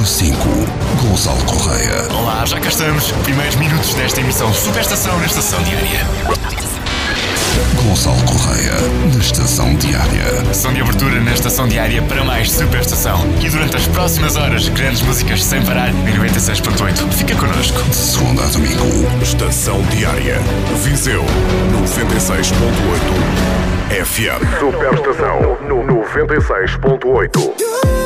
Número 5, Gonçalo Correia. Olá, já cá estamos. Primeiros minutos desta emissão Superestação na Estação Diária. Gonçalo Correia, na Estação Diária. Sessão de abertura na Estação Diária para mais Superestação. E durante as próximas horas, grandes músicas sem parar em 96.8. Fica connosco. De segunda a domingo. Estação Diária. Viseu 96.8 FM. Superestação no 96.8.